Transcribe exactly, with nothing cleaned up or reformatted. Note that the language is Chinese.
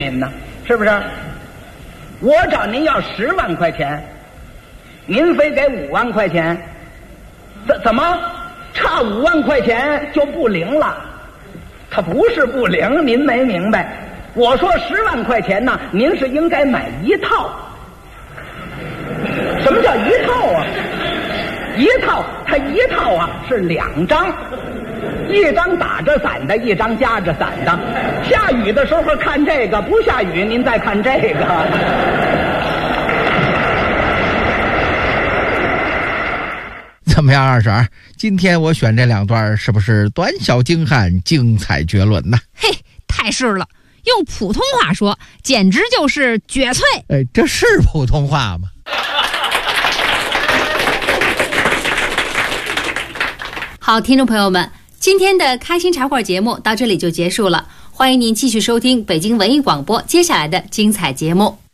您呢？是不是？我找您要十万块钱，您非给五万块钱，怎怎么差五万块钱就不灵了？它不是不灵，您没明白。我说十万块钱呢，您是应该买一套。什么叫一套啊？一套，它一套啊是两张，一张打着伞的，一张夹着伞的。下雨的时候看这个，不下雨您再看这个。 怎么样，二婶？今天我选这两段是不是短小精悍、精彩绝伦呢？ 嘿，太是了！用普通话说，简直就是绝萃。 哎，这是普通话吗？ 好，听众朋友们，今天的开心茶馆节目到这里就结束了，欢迎您继续收听北京文艺广播接下来的精彩节目。